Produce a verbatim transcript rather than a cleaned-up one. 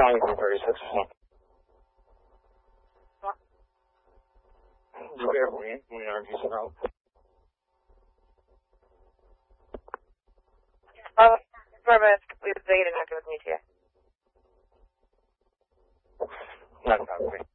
calling from thirty-six. Bear with me. We are just out. Oh, Burma, please say you're not going to meet you. Not about me.